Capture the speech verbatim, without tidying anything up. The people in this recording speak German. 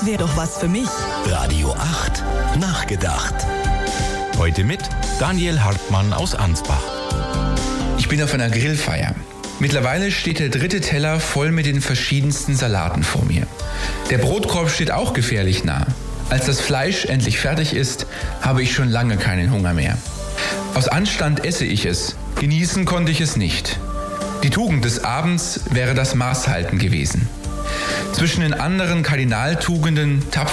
das wäre doch was für mich. Radio acht, nachgedacht. Heute mit Daniel Hartmann aus Ansbach. Ich bin auf einer Grillfeier. Mittlerweile steht der dritte Teller voll mit den verschiedensten Salaten vor mir. Der Brotkorb steht auch gefährlich nah. Als das Fleisch endlich fertig ist, habe ich schon lange keinen Hunger mehr. Aus Anstand esse ich es, genießen konnte ich es nicht. Die Tugend des Abends wäre das Maßhalten gewesen. Zwischen den anderen Kardinaltugenden,